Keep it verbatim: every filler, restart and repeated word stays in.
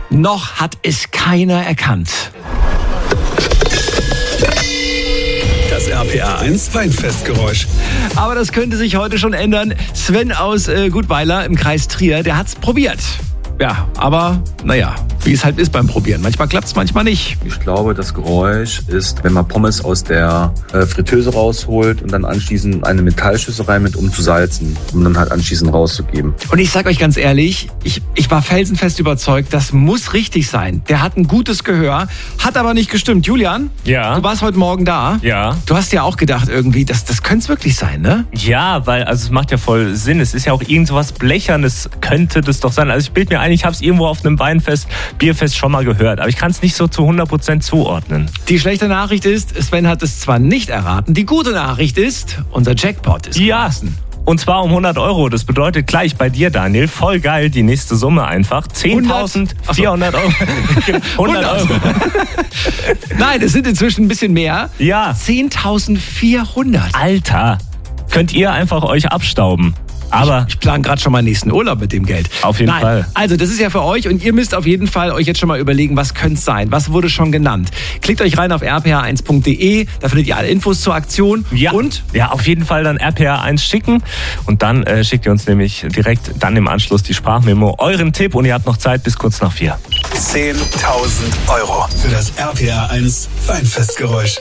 Noch hat es keiner erkannt. Das R P R eins Weinfestgeräusch. Aber das könnte sich heute schon ändern. Sven aus äh, Gutweiler im Kreis Trier, der hat's probiert. Ja, aber naja, wie es halt ist beim Probieren. Manchmal klappt's, manchmal nicht. Ich glaube, das Geräusch ist, wenn man Pommes aus der äh, Fritteuse rausholt und dann anschließend eine Metallschüssel rein mit, um zu salzen, um dann halt anschließend rauszugeben. Und ich sag euch ganz ehrlich, ich, ich war felsenfest überzeugt, das muss richtig sein. Der hat ein gutes Gehör, hat aber nicht gestimmt. Julian, Ja. du warst heute Morgen da. Ja. Du hast ja auch gedacht irgendwie, das, das könnte es wirklich sein, ne? Ja, weil also es macht ja voll Sinn. Es ist ja auch irgend so was Blechernes, könnte das doch sein. Also ich bilde mir ein, ich habe es irgendwo auf einem Weinfest, Bierfest schon mal gehört, aber ich kann es nicht so zu hundert Prozent zuordnen. Die schlechte Nachricht ist, Sven hat es zwar nicht erraten. Die gute Nachricht ist, unser Jackpot ist Ja. gewachsen. Und zwar um hundert Euro. Das bedeutet gleich bei dir, Daniel, voll geil, die nächste Summe einfach. zehntausendvierhundert Euro. hundert Euro. Nein, es sind inzwischen ein bisschen mehr. Ja. zehntausendvierhundert. Alter, könnt ihr einfach euch abstauben. Aber Ich plane gerade schon meinen nächsten Urlaub mit dem Geld. Auf jeden Nein. Fall. Also das ist ja für euch und ihr müsst auf jeden Fall euch jetzt schon mal überlegen, was könnte es sein? Was wurde schon genannt? Klickt euch rein auf r p r eins punkt d e, da findet ihr alle Infos zur Aktion. ja, Und ja, auf jeden Fall dann R P R eins schicken und dann äh, schickt ihr uns nämlich direkt dann im Anschluss die Sprachmemo, euren Tipp und ihr habt noch Zeit bis kurz nach vier. zehntausend Euro für das R P R eins Weinfestgeräusch.